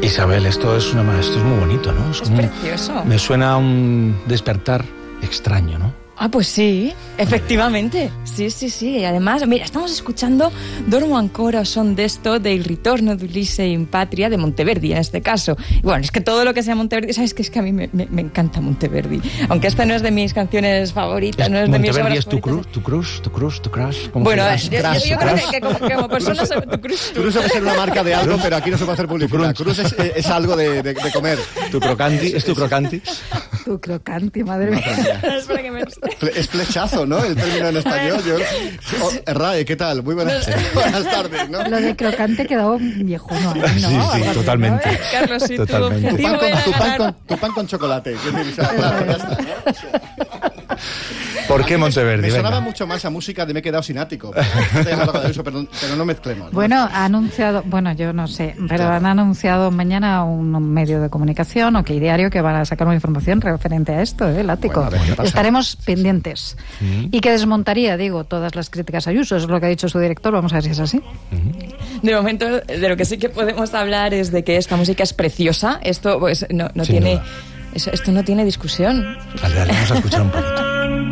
Isabel, esto es muy bonito, ¿no? Es precioso. Me suena a un despertar extraño, ¿no? Ah, pues sí, efectivamente. Sí. Y además, mira, estamos escuchando Dormo ancora son d'esto del ritorno di Ulisse in Patria de Monteverdi, en este caso. Y bueno, es que todo lo que sea Monteverdi, ¿sabes qué? Es que a mí me encanta Monteverdi. Aunque esta no es de mis canciones favoritas, no es de mis obras favoritas. Monteverdi es tu crush. Bueno, yo creo que como persona tu crush. Cruz puede ser una marca de algo, pero aquí no se puede hacer publicidad. Cruz es algo de comer. Tu crocanti, es tu crocanti. Tu crocanti, madre mía. Espera que me... Es flechazo, ¿no? El término en español. RAE, ¿qué tal? Muy buenas tardes, ¿no? Lo de crocante quedó viejo, ¿no? Sí, totalmente. Carlos, sí, totalmente. Tu pan con chocolate. Claro, ya está, ¿no? ¿Por qué Monteverdi? Me sonaba mucho más a música de Me he quedado sin ático. Pero no mezclemos. Bueno, ha anunciado, yo no sé, pero claro, han anunciado mañana un medio de comunicación, OK Diario, que van a sacar una información referente a esto, el ático. Bueno, estaremos pendientes. Y que desmontaría, todas las críticas a Ayuso, eso es lo que ha dicho su director, vamos a ver si es así. De momento, de lo que sí que podemos hablar es de que esta música es preciosa. Esto pues no tiene... Esto no tiene discusión. Dale, vamos a escuchar un poquito.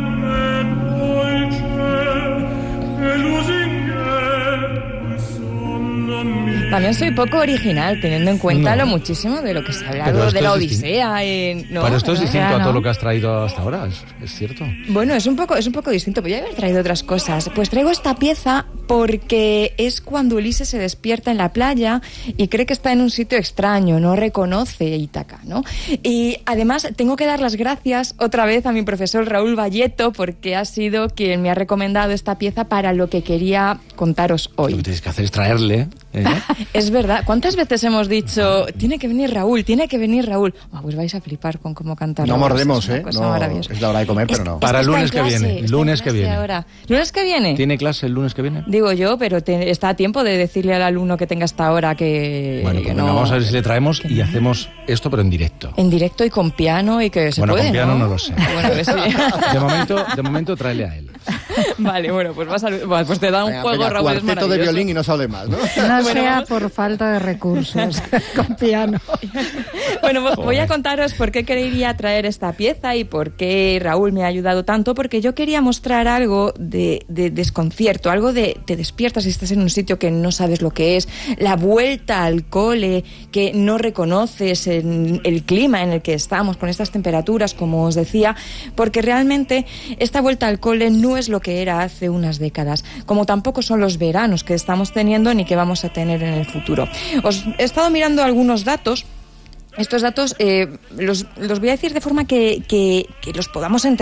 También soy poco original, teniendo en cuenta lo muchísimo de lo que se ha hablado de la Odisea. Pero esto es distinto a todo lo que has traído hasta ahora, ¿es cierto? Bueno, es un poco distinto. Podría haber traído otras cosas. Pues traigo esta pieza porque es cuando Ulises se despierta en la playa y cree que está en un sitio extraño, no reconoce Ítaca, ¿no? Y además tengo que dar las gracias otra vez a mi profesor Raúl Valleto, porque ha sido quien me ha recomendado esta pieza para lo que quería contaros hoy. Lo que tienes que hacer es traerle... Es verdad. ¿Cuántas veces hemos dicho tiene que venir Raúl? Pues vais a flipar con cómo cantar. No mordemos, es no, es la hora de comer, pero no. Para el lunes que viene. ¿Lunes que viene? ¿Tiene clase el lunes que viene? Digo yo, pero está a tiempo de decirle al alumno que tenga hasta ahora que... Bueno, pues vamos a ver si le traemos y hacemos esto, pero en directo. En directo y con piano y que se puede, con piano no lo sé. Bueno, sí. De momento tráele a él. Vale, bueno, pues te da un juego, Raúl, es cuarteto de violín y no sale mal, ¿no? No sea por falta de recursos con piano. Bueno, voy a contaros por qué quería traer esta pieza y por qué Raúl me ha ayudado tanto, porque yo quería mostrar algo de desconcierto, algo de te despiertas y estás en un sitio que no sabes lo que es, la vuelta al cole, que no reconoces en el clima en el que estamos, con estas temperaturas, como os decía, porque realmente esta vuelta al cole no es lo que era hace unas décadas, como tampoco son los veranos que estamos teniendo ni que vamos a tener en el futuro. Os he estado mirando algunos datos. Estos datos los voy a decir de forma que los podamos entender.